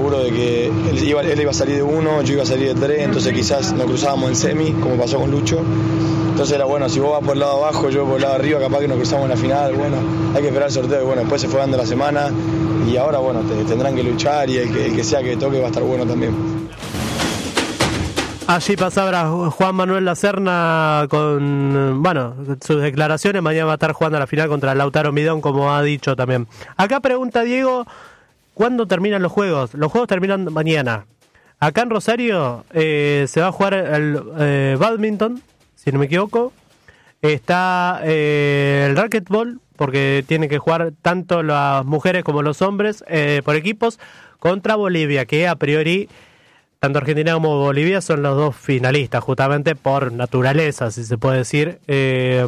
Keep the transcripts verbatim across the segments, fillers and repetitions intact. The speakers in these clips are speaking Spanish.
seguro de que él iba, él iba a salir de uno, yo iba a salir de tres, entonces quizás nos cruzábamos en semi, como pasó con Lucho. Entonces era bueno, si vos vas por el lado abajo, yo por el lado arriba, capaz que nos cruzamos en la final, bueno, hay que esperar el sorteo y bueno, después se fue dando la semana y ahora bueno, te, tendrán que luchar y el que, el que sea que toque va a estar bueno también. Allí pasaba Juan Manuel Lacerna con, bueno, sus declaraciones. Mañana va a estar jugando la final contra Lautaro Midón, como ha dicho también. Acá pregunta Diego, ¿cuándo terminan los juegos? Los juegos terminan mañana. Acá en Rosario eh, se va a jugar el eh, badminton, si no me equivoco. Está eh, el racquetball, porque tienen que jugar tanto las mujeres como los hombres eh, por equipos, contra Bolivia, que a priori... Tanto Argentina como Bolivia son los dos finalistas, justamente por naturaleza, si se puede decir. Eh,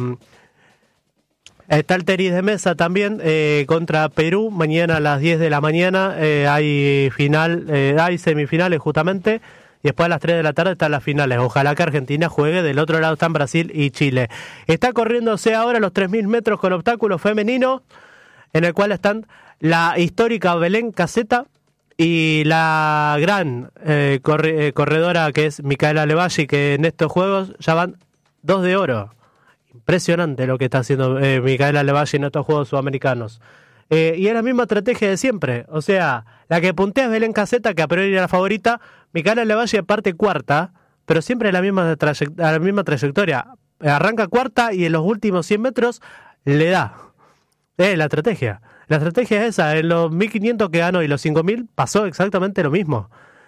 está el tenis de mesa también eh, contra Perú. Mañana a las diez de la mañana eh, hay final, eh, hay semifinales justamente. Y después a las tres de la tarde están las finales. Ojalá que Argentina juegue. Del otro lado están Brasil y Chile. Está corriéndose ahora los tres mil metros con obstáculos femenino, en el cual están la histórica Belén Caseta y la gran eh, corre, eh, corredora que es Micaela Levalli, que en estos juegos ya van dos de oro. Impresionante lo que está haciendo eh, Micaela Levalli en estos juegos sudamericanos. Eh, y es la misma estrategia de siempre. O sea, la que puntea es Belén Caseta, que a priori era la favorita. Micaela Levalli parte cuarta, pero siempre la misma, trayect- la misma trayectoria. Arranca cuarta y en los últimos cien metros le da. Es la estrategia. La estrategia es esa. En los mil quinientos que ganó y los cinco mil pasó exactamente lo mismo.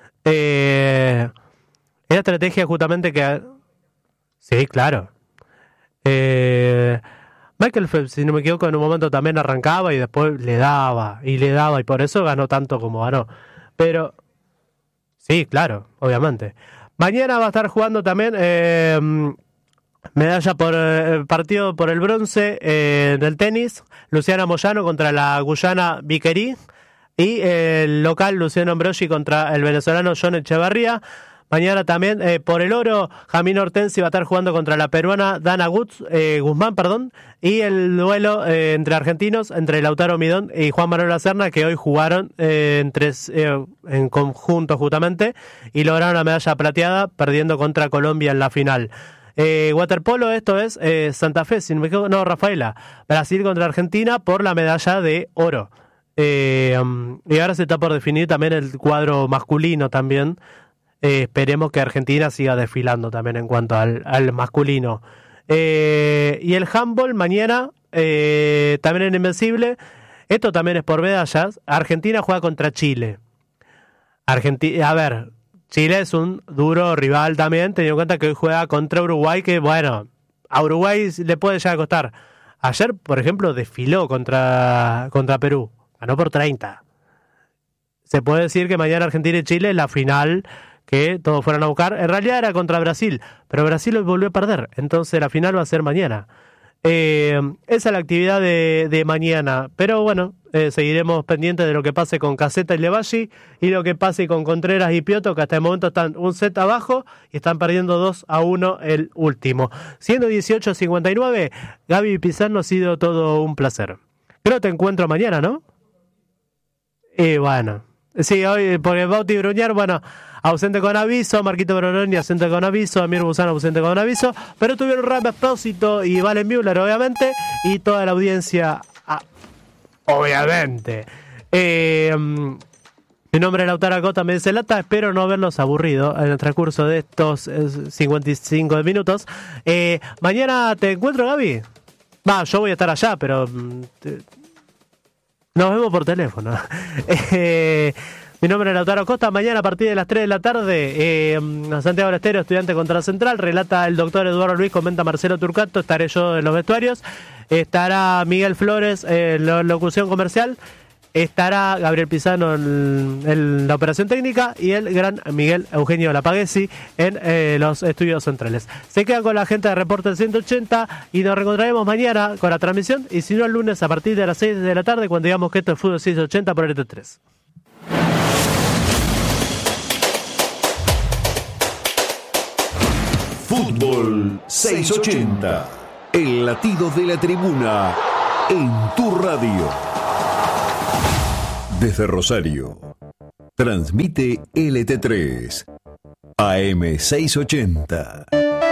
Eh, es la estrategia justamente que... Sí, claro. Eh, Michael Phelps, si no me equivoco, en un momento también arrancaba y después le daba y le daba y por eso ganó tanto como ganó. Pero... Sí, claro, obviamente. Mañana va a estar jugando también... Eh, medalla por eh, partido por el bronce eh, del tenis, Luciana Moyano contra la guyana Viquerí y eh, el local Luciano Ambrogi contra el venezolano John Echevarría. Mañana también eh, por el oro Jamín Hortensi va a estar jugando contra la peruana Dana Guz, eh, Guzmán, perdón, y el duelo eh, entre argentinos, entre Lautaro Midón y Juan Manuel Lacerna, que hoy jugaron eh, entre, eh, en conjunto justamente y lograron la medalla plateada perdiendo contra Colombia en la final. Eh, waterpolo, esto es eh, Santa Fe, si no me equivoco, no, Rafaela, Brasil contra Argentina por la medalla de oro. Eh, um, y ahora se está por definir también el cuadro masculino también. Eh, esperemos que Argentina siga desfilando también en cuanto al, al masculino. Eh, y el handball mañana, eh, también en Invencible. Esto también es por medallas. Argentina juega contra Chile. Argentina, a ver... Chile es un duro rival también, teniendo en cuenta que hoy juega contra Uruguay, que bueno, a Uruguay le puede llegar a costar. Ayer, por ejemplo, desfiló contra, contra Perú, ganó por treinta. Se puede decir que mañana Argentina y Chile es la final que todos fueran a buscar. En realidad era contra Brasil, pero Brasil hoy volvió a perder, entonces la final va a ser mañana. Eh, esa es la actividad de, de mañana, pero bueno, eh, seguiremos pendientes de lo que pase con Caseta y Levalli y lo que pase con Contreras y Piotto, que hasta el momento están un set abajo y están perdiendo dos a uno el último. Siendo dieciocho cincuenta y nueve, Gaby Pizarro, ha sido todo un placer. Creo que te encuentro mañana, ¿no? Y bueno, sí, hoy porque Bauti Bruñar, bueno, ausente con aviso, Marquito Brononi ausente con aviso, Amir Busano ausente con aviso, pero tuvieron Ram Espósito y Valen Müller, obviamente, y toda la audiencia, ah, obviamente. Eh, mi nombre es Lautaro Acosta, me dice Lata, espero no haberlos aburrido en el transcurso de estos eh, cincuenta y cinco minutos. Eh, mañana te encuentro, Gaby. Va, yo voy a estar allá, pero... Te, nos vemos por teléfono. eh... Mi nombre es Lautaro Acosta. Mañana a partir de las tres de la tarde, eh, Santiago del Estero, estudiante contra Central, relata el doctor Eduardo Luis, comenta Marcelo Turcato, estaré yo en los vestuarios, estará Miguel Flores en la locución comercial, estará Gabriel Pisano en, en la operación técnica y el gran Miguel Eugenio Lapaguesi en eh, los estudios centrales. Se quedan con la gente de Reporte ciento ochenta y nos reencontraremos mañana con la transmisión y si no el lunes a partir de las seis de la tarde cuando digamos que esto es Fútbol seiscientos ochenta por R T tres. Fútbol seiscientos ochenta, el latido de la tribuna en tu radio. Desde Rosario, Transmite L T tres. A M seiscientos ochenta.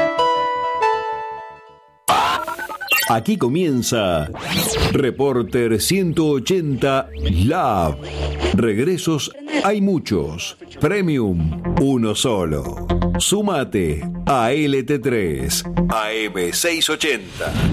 Aquí comienza Reporter ciento ochenta Lab. Regresos hay muchos. Premium, uno solo. Sumate a L T tres. A M seiscientos ochenta.